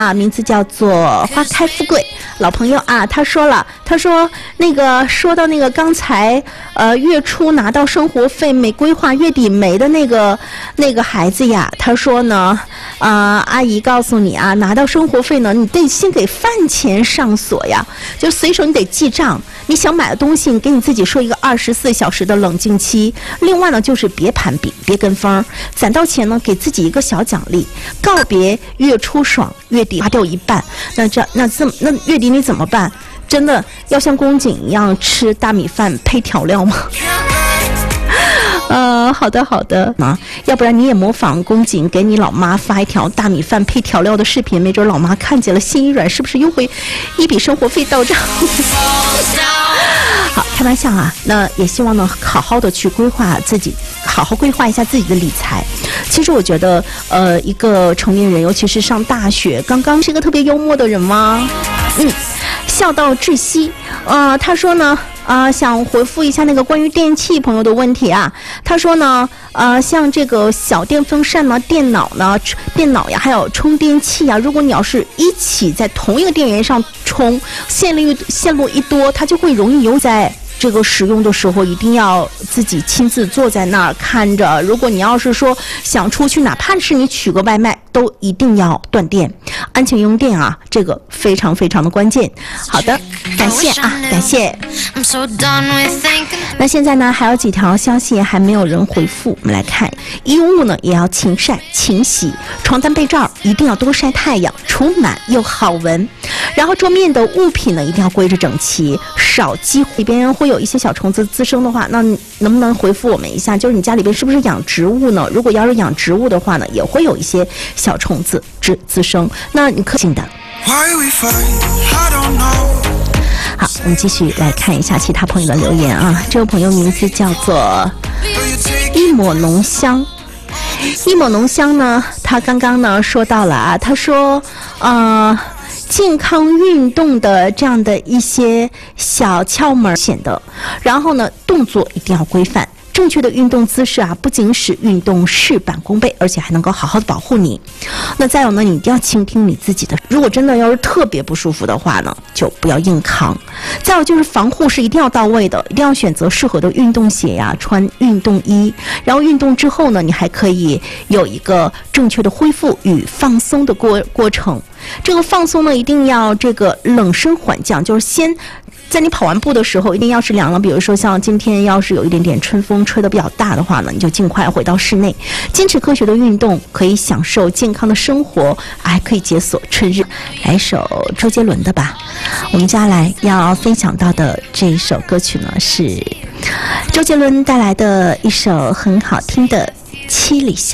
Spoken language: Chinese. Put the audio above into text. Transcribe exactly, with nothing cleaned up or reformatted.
啊，名字叫做花开富贵，老朋友啊，他说了，他说那个说到那个刚才呃月初拿到生活费没规划月底没的那个那个孩子呀，他说呢，啊、呃、阿姨告诉你啊，拿到生活费呢，你得先给饭钱上锁呀，就随手你得记账，你想买的东西，你给你自己说一个二十四小时的冷静期。另外呢，就是别攀比，别跟风，攒到钱呢，给自己一个小奖励，告别月初爽，月底花掉一半，那这那这那月底你怎么办？真的要像宫颈一样吃大米饭配调料吗？呃，好的好的啊，要不然你也模仿宫颈，给你老妈发一条大米饭配调料的视频，没准老妈看见了心一软，是不是又会一笔生活费到账？好，开玩笑啊，那也希望呢，好好的去规划自己，好好规划一下自己的理财。其实我觉得，呃，一个成年人，尤其是上大学，刚刚是一个特别幽默的人吗？嗯，笑到窒息。呃，他说呢。啊、呃，想回复一下那个关于电器朋友的问题啊。他说呢，呃，像这个小电风扇呢、电脑呢、电脑呀，还有充电器呀，如果你要是一起在同一个电源上充，线路线路一多，它就会容易有在这个使用的时候，一定要自己亲自坐在那儿看着。如果你要是说想出去，哪怕是你取个外卖，都一定要断电，安全用电啊，这个非常非常的关键。好的，感谢啊，感谢。那现在呢，还有几条消息还没有人回复，我们来看。衣物呢也要勤晒勤洗，床单被罩一定要多晒太阳，除螨又好闻。然后桌面的物品呢一定要归置整齐，少积里边会有一些小虫子滋生的话，那能不能回复我们一下？就是你家里边是不是养植物呢？如果要是养植物的话呢，也会有一些小虫子滋滋生，那你可信的。好，我们继续来看一下其他朋友的留言啊。这位朋友名字叫做一抹浓香，一抹浓香呢，他刚刚呢说到了啊，他说呃健康运动的这样的一些小窍门显得，然后呢动作一定要规范。正确的运动姿势啊，不仅使运动事半功倍，而且还能够好好的保护你。那再有呢，你一定要倾听你自己的。如果真的要是特别不舒服的话呢，就不要硬扛。再有就是防护是一定要到位的，一定要选择适合的运动鞋呀，穿运动衣。然后运动之后呢，你还可以有一个正确的恢复与放松的过过程。这个放松呢，一定要这个冷升缓降，就是先。在你跑完步的时候，一定要是凉了。比如说像今天要是有一点点春风吹得比较大的话呢，你就尽快回到室内，坚持科学的运动，可以享受健康的生活，还可以解锁春日。来一首周杰伦的吧。我们接下来要分享到的这一首歌曲呢，是周杰伦带来的一首很好听的《七里香》。